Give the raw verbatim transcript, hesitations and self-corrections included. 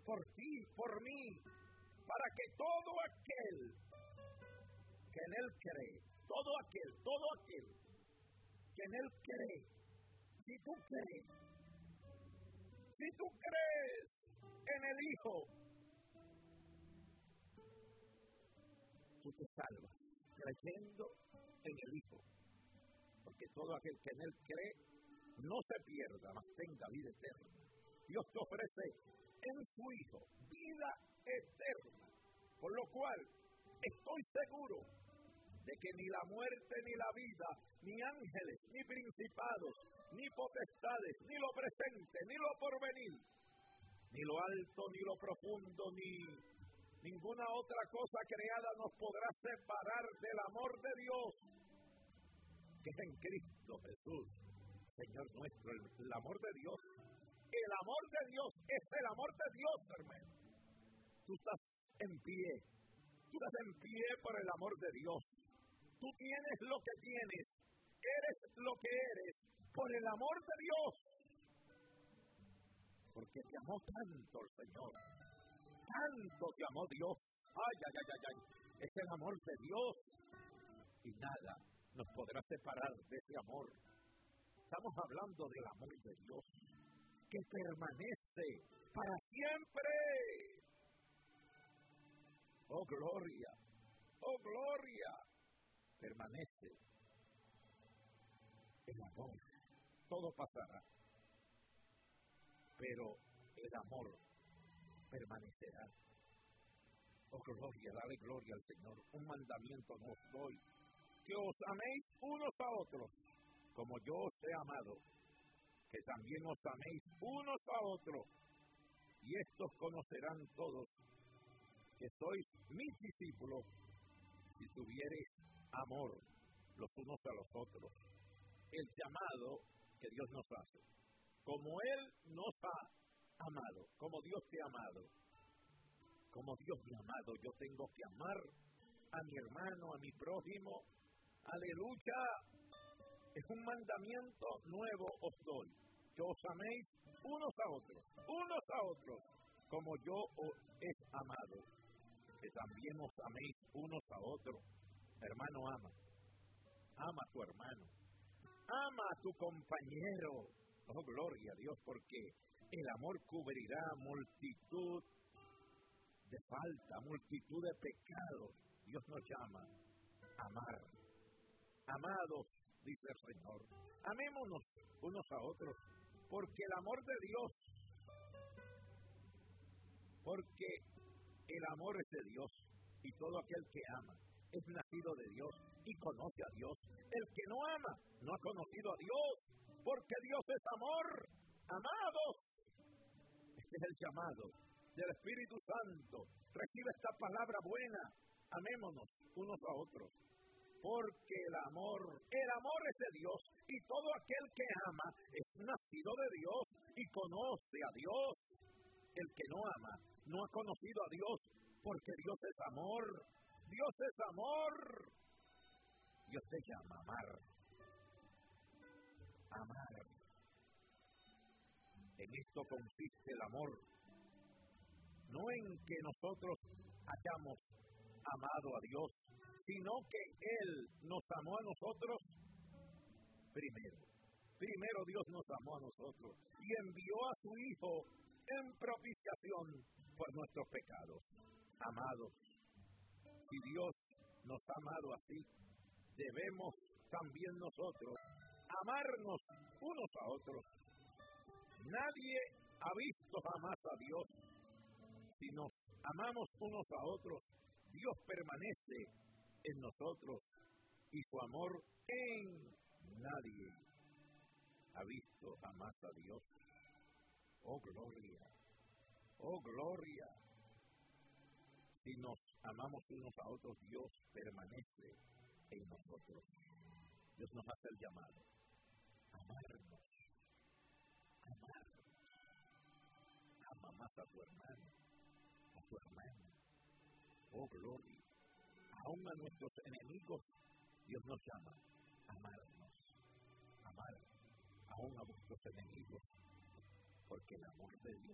por ti, por mí, para que todo aquel que en Él cree, todo aquel, todo aquel que en Él cree, si tú crees, si tú crees en el Hijo, tú te salvas creyendo en el Hijo, porque todo aquel que en Él cree no se pierda, mas tenga vida eterna. Dios te ofrece en su Hijo vida eterna, por lo cual estoy seguro de que ni la muerte ni la vida, ni ángeles, ni principados, ni potestades, ni lo presente, ni lo porvenir, ni lo alto, ni lo profundo, ni ninguna otra cosa creada nos podrá separar del amor de Dios, que es en Cristo Jesús, Señor nuestro. El, el amor de Dios, el amor de Dios es el amor de Dios, hermano. Tú estás en pie, tú estás en pie por el amor de Dios. Tú tienes lo que tienes, eres lo que eres por el amor de Dios. Porque te amó tanto el Señor, tanto te amó Dios. Ay, ay, ay, ay, ay. Es el amor de Dios y nada nos podrá separar de ese amor. Estamos hablando del amor de Dios que permanece para siempre. Oh, gloria, oh, gloria. Permanece el amor. Todo pasará, pero el amor permanecerá. Oh, gloria, dale gloria al Señor. Un mandamiento nos doy, que os améis unos a otros, como yo os he amado, que también os améis unos a otros. Y estos conocerán todos que sois mis discípulos, si tuviereis amor los unos a los otros. El llamado que Dios nos hace, como Él nos ha amado, como Dios te ha amado, como Dios me ha amado, yo tengo que amar a mi hermano, a mi prójimo. Aleluya. Es un mandamiento nuevo os doy, que os améis unos a otros, unos a otros, como yo os he amado, que también os améis unos a otros. Hermano, ama, ama a tu hermano, ama a tu compañero. Oh, gloria a Dios, porque el amor cubrirá multitud de falta, multitud de pecados. Dios nos llama a amar. Amados, dice el Señor, amémonos unos a otros, porque el amor de Dios, porque el amor es de Dios, y todo aquel que ama es nacido de Dios y conoce a Dios. El que no ama no ha conocido a Dios, porque Dios es amor. Amados, este es el llamado del Espíritu Santo. Recibe esta palabra buena. Amémonos unos a otros, porque el amor, el amor es de Dios, y todo aquel que ama es nacido de Dios y conoce a Dios. El que no ama no ha conocido a Dios, porque Dios es amor. Dios es amor. Dios te llama a amar. Amar. En esto consiste el amor. No en que nosotros hayamos amado a Dios, sino que Él nos amó a nosotros primero. Primero Dios nos amó a nosotros y envió a su Hijo en propiciación por nuestros pecados. Amados, si Dios nos ha amado así, debemos también nosotros amarnos unos a otros. Nadie ha visto jamás a Dios. Si nos amamos unos a otros, Dios permanece en nosotros y su amor en nadie ha visto jamás a Dios. Oh, gloria, oh, gloria. Si nos amamos unos a otros, Dios permanece en nosotros. Dios nos hace el llamado. Amarnos. Amarnos. Ama más a tu hermano, a tu hermana. Oh, gloria. Aún a nuestros enemigos, Dios nos llama a amarnos. Amar aún a vuestros enemigos, porque el amor de Dios